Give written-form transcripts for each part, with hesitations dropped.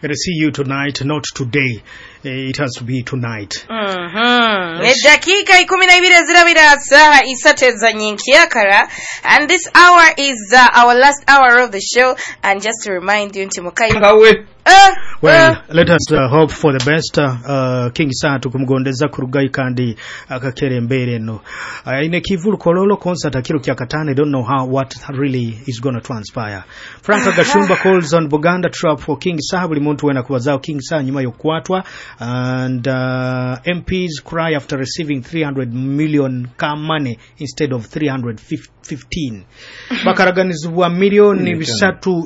We'll see you tonight, not today. It has to be tonight. Dakika 12 zirabira saa isateza nyinkiyakara, and this hour is our last hour of the show. And just to remind you, Ntimukai. Well, let us hope for the best. King Satu kumgondeza kurugai kandi akakere mbere no. Ine kivulu kololo concert akiro kya katane. Don't know what really is going to transpire. Frank Gashumba calls on Buganda trap for King Sa. Buli muntu wena kuwazao King Sa nyuma yokwatwa. And MPs cry after receiving 300 million car money instead of 315. Bakaraganizwa milioni bisatu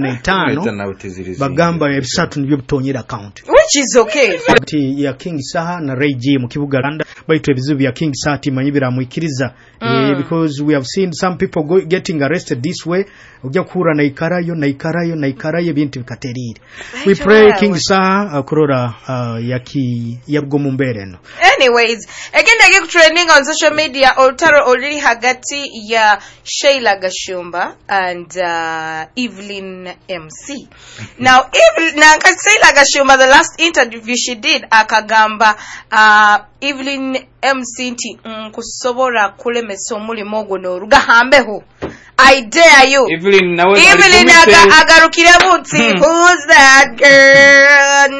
15 bagamba ebisatu nibyo bitonyera account, which is okay. Ya King Saha na Ray G mu kibuga Rwanda baitwe bizubi ya King Sati manyibira mwikiriza because we have seen some people getting arrested this way. Ujya kura na ikarayo bintu bikaterire. We pray King Saha kurora yabwo mumbere no. Anyways, again I get trending on social media. Oltaro already hagati ya Sheila Gashumba and Evelyn MC. Now Sheila Gashumba, the last interview she did akagamba Evelyn MC nti kusobora kulemesa omulimo ogwo n'orugahambeho. I dare you. Evelyn agarukire buti. Who's that girl?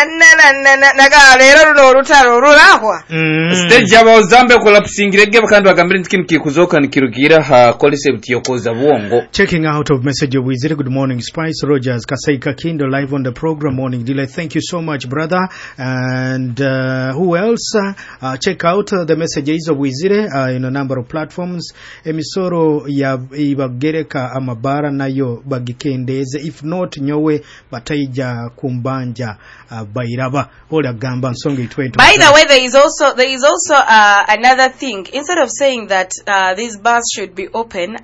Na lero runo rutaro rurahwa. Stage aba Zambe collapsingirege bakandi bagambira ntikintu kikuzoka nikirugira ha concept yokoza buongo. Checking out of message of Wizire. Good morning Spice Rogers Kasaika Kindo live on the program. Morning Delay. Thank you so much brother. And who else? Check out the messages of Wizire in a number of platforms. Emisoro ya bagereka amabara nayo bagikendeze, if not nyowe batayija kumbanja bairaba ola gamba nsonge itwetu. By the way, there is also another thing. Instead of saying that these bars should be open,